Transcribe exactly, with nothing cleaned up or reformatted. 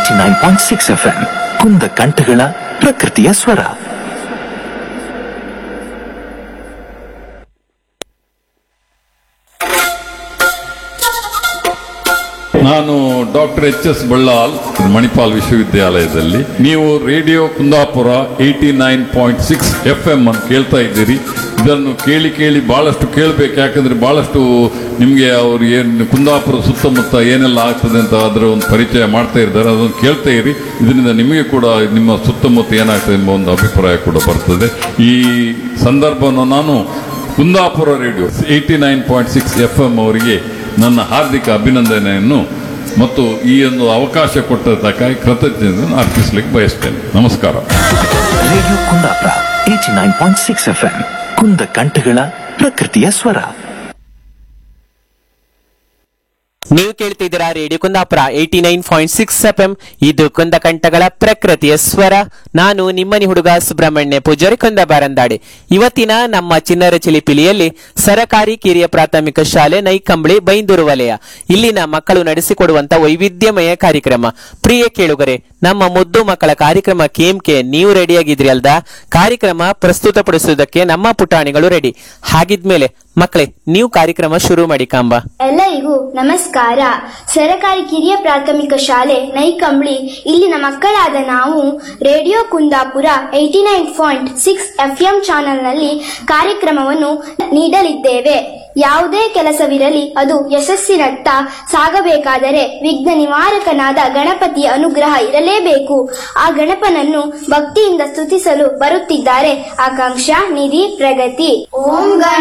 Eighty nine point six F M ಕುಂದ ಕಂಠಗಳ ಪ್ರಕೃತಿಯ ಸ್ವರ. ನಾನು doctor H S Ballal, Manipal ವಿಶ್ವವಿದ್ಯಾಲಯದಲ್ಲಿ. ನೀವು radio Kundapura eighty nine point six F M ಅನ್ನು ಕೇಳ್ತಾ ಇದ್ದೀರಿ. ಇದನ್ನು ಕೇಳಿ ಕೇಳಿ ಬಹಳಷ್ಟು ಕೇಳಬೇಕು, ಯಾಕಂದ್ರೆ ಬಹಳಷ್ಟು ನಿಮಗೆ ಅವ್ರು ಏನು ಕುಂದಾಪುರ ಸುತ್ತಮುತ್ತ ಏನೆಲ್ಲ ಆಗ್ತದೆ ಅಂತ ಅದರ ಒಂದು ಪರಿಚಯ ಮಾಡ್ತಾ ಇದ್ದಾರೆ. ಅದನ್ನು ಕೇಳ್ತಾ ಇರಿ. ಇದರಿಂದ ನಿಮಗೆ ಕೂಡ ನಿಮ್ಮ ಸುತ್ತಮುತ್ತ ಏನಾಗ್ತದೆ ಎಂಬ ಒಂದು ಅಭಿಪ್ರಾಯ ಕೂಡ ಬರ್ತದೆ. ಈ ಸಂದರ್ಭವನ್ನು ನಾನು Kundapura radio eighty nine point six F M ಅವರಿಗೆ ನನ್ನ ಹಾರ್ದಿಕ ಅಭಿನಂದನೆಯನ್ನು ಮತ್ತು ಈ ಒಂದು ಅವಕಾಶ ಕೊಟ್ಟದಕ್ಕಾಗಿ ಕೃತಜ್ಞತೆಯನ್ನು ಅರ್ಪಿಸಲಿಕ್ಕೆ ಬಯಸ್ತೇನೆ. ನಮಸ್ಕಾರ. Radio Kundapura eighty nine point six F M ಕುಂದ ಕಂಠಗಳ ಪ್ರಕೃತಿಯ ಸ್ವರ. ನೀವು ಕೇಳ್ತಿದ್ದೀರಾ radio Kundapura eighty nine point six F M. ಇದು ಕುಂದ ಕಂಠಗಳ ಪ್ರಕೃತಿಯ ಸ್ವರ. ನಾನು ನಿಮ್ಮನಿ ಹುಡುಗ ಸುಬ್ರಹ್ಮಣ್ಯ ಪೂಜಾರಿ ಕುಂದಬಾರಂದಾಡೆ. ಇವತ್ತಿನ ನಮ್ಮ ಚಿನ್ನರ ಚಿಲಿಪಿಲಿಯಲ್ಲಿ ಸರಕಾರಿ ಕಿರಿಯ ಪ್ರಾಥಮಿಕ ಶಾಲೆ ನೈಕಂಬಳಿ ಬೈಂದೂರು ವಲಯ ಇಲ್ಲಿನ ಮಕ್ಕಳು ನಡೆಸಿಕೊಡುವಂತ ವೈವಿಧ್ಯಮಯ ಕಾರ್ಯಕ್ರಮ. ಪ್ರಿಯ ಕೇಳುಗರೆ, ನಮ್ಮ ಮುದ್ದು ಮಕ್ಕಳ ಕಾರ್ಯಕ್ರಮ ಕೇಮ್ಕೆ ನೀವು ರೆಡಿಯಾಗಿದ್ರಿ ಅಲ್ದಾ? ಕಾರ್ಯಕ್ರಮ ಪ್ರಸ್ತುತಪಡಿಸುವುದಕ್ಕೆ ನಮ್ಮ ಪುಟಾಣಿಗಳು ರೆಡಿ. ಹಾಗಿದ್ಮೇಲೆ ಮಕ್ಕಳೇ, ನೀವು ಕಾರ್ಯಕ್ರಮ ಶುರು ಮಾಡಿ ಕಾಂಬ. ಎಲ್ಲರಿಗೂ ನಮಸ್ಕಾರ. ಸರಕಾರಿ ಕಿರಿಯ ಪ್ರಾಥಮಿಕ ಶಾಲೆ ನೈಕಂಬಳಿ ಇಲ್ಲಿನ ಮಕ್ಕಳಾದ ನಾವು radio Kundapura eighty nine point six F M channel ನಲ್ಲಿ ಕಾರ್ಯಕ್ರಮವನ್ನು ನೀಡಲಿದ್ದೇವೆ. ಯಾವುದೇ ಕೆಲಸವಿರಲಿ ಅದು ಯಶಸ್ಸಿನತ್ತ ಸಾಗಬೇಕಾದರೆ ವಿಘ್ನ ನಿವಾರಕನಾದ ಗಣಪತಿಯ ಅನುಗ್ರಹ ಇರಲೇಬೇಕು. ಆ ಗಣಪನನ್ನು ಭಕ್ತಿಯಿಂದ ಸ್ತುತಿಸಲು ಬರುತ್ತಿದ್ದಾರೆ ಆಕಾಂಕ್ಷಾ, ನಿಧಿ, ಪ್ರಗತಿ. ಓಂ